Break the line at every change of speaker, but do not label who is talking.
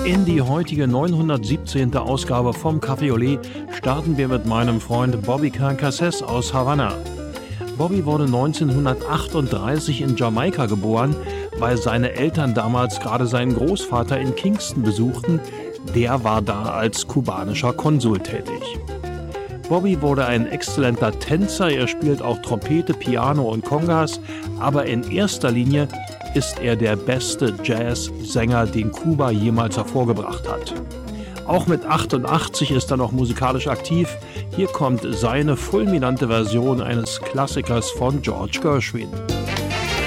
In die heutige 917. Ausgabe vom Café Olé starten wir mit meinem Freund Bobby Cancasses aus Havanna. Bobby wurde 1938 in Jamaika geboren, weil seine Eltern damals gerade seinen Großvater in Kingston besuchten. Der war da als kubanischer Konsul tätig. Bobby wurde ein exzellenter Tänzer, er spielt auch Trompete, Piano und Congas, aber in erster Linie ist er der beste Jazzsänger, den Kuba jemals hervorgebracht hat. Auch mit 88 ist er noch musikalisch aktiv. Hier kommt seine fulminante Version eines Klassikers von George Gershwin.